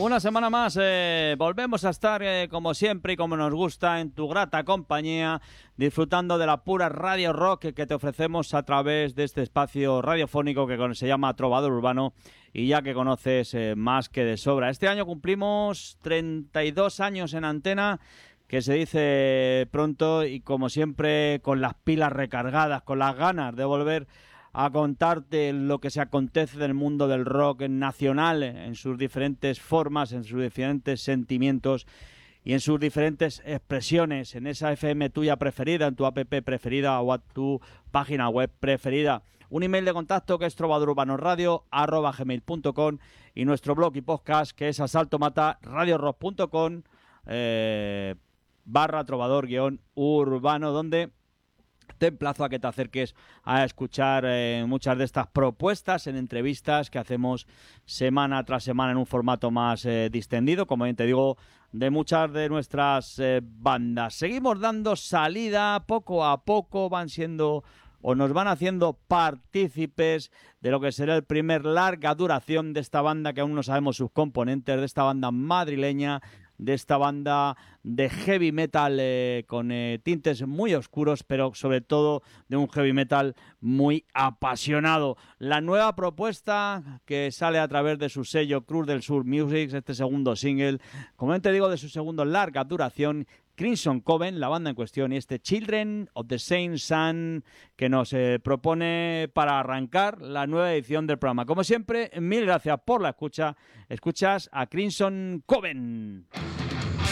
Una semana más volvemos a estar como siempre y como nos gusta en tu grata compañía, disfrutando de la pura radio rock que te ofrecemos a través de este espacio radiofónico que se llama Trovador Urbano y ya que conoces más que de sobra. Este año cumplimos 32 años en antena, que se dice pronto, y como siempre con las pilas recargadas, con las ganas de volver a contarte lo que se acontece del mundo del rock nacional en sus diferentes formas, en sus diferentes sentimientos y en sus diferentes expresiones, en esa FM tuya preferida, en tu app preferida o a tu página web preferida. Un email de contacto que es trovadorurbanoradio@gmail.com y nuestro blog y podcast que es asaltomata.radiorock.com /trovador-urbano, donde te emplazo a que te acerques a escuchar muchas de estas propuestas en entrevistas que hacemos semana tras semana en un formato más distendido, como bien te digo, de muchas de nuestras bandas. Seguimos dando salida poco a poco, van siendo o nos van haciendo partícipes de lo que será el primer larga duración de esta banda que aún no sabemos sus componentes, de esta banda madrileña, de esta banda de heavy metal con tintes muy oscuros, pero sobre todo de un heavy metal muy apasionado. La nueva propuesta que sale a través de su sello Cruz del Sur Music, este segundo single, como te digo, de su segundo larga duración, Crimson Coven, la banda en cuestión, y este Children of the Same Sun que nos propone para arrancar la nueva edición del programa. Como siempre, mil gracias por la escucha. Escuchas a Crimson Coven.